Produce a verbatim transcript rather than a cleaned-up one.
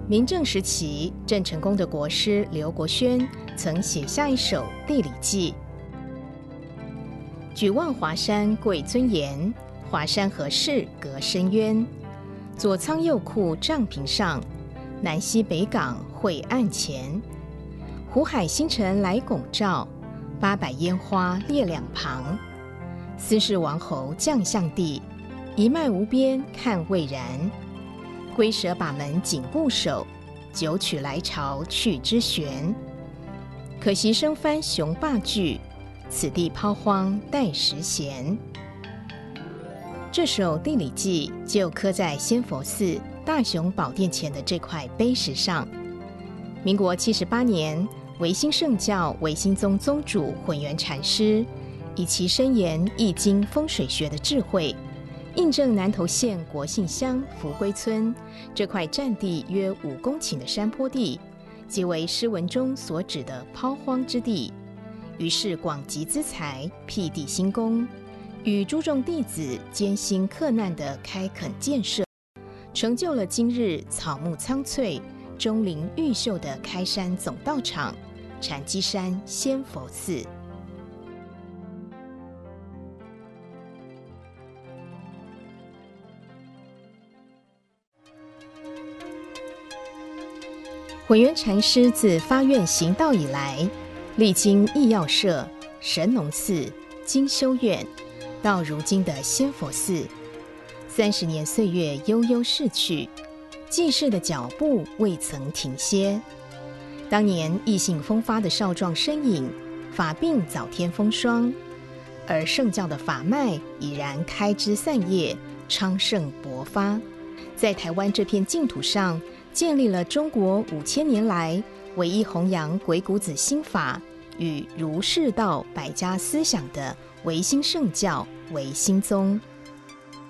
明郑时期，郑成功的国师刘国轩曾写下一首《地理记》：举望华山贵尊严，华山何事隔深渊？左仓右库帐屏上，南西北港会岸前。湖海星辰来拱照，八百烟花列两旁。斯是王侯将相地，一脉无边看蔚然。龟蛇把门紧固守，九曲来朝去之悬。可惜生番雄霸据，此地抛荒待时闲。这首《地理记》就刻在仙佛寺大雄宝殿前的这块碑石上。民国七十八年，维新圣教维新宗宗主混元禅师以其深研易经风水学的智慧，印证南投县国姓乡福归村这块占地约五公顷的山坡地，即为诗文中所指的抛荒之地。于是广集资财，辟地兴工，与诸众弟子艰辛克难的开垦建设，成就了今日草木苍翠、钟灵毓秀的开山总道场禅机山仙佛寺。混元禅师自发愿行道以来，历经义药社、神农寺、精修院，到如今的仙佛寺，三十年岁月悠悠逝去，济世的脚步未曾停歇。当年意性风发的少壮身影，法鬓早添风霜，而圣教的法脉已然开枝散叶，昌盛勃发，在台湾这片净土上，建立了中国五千年来唯一弘扬鬼谷子心法与儒释道百家思想的唯心圣教唯心宗。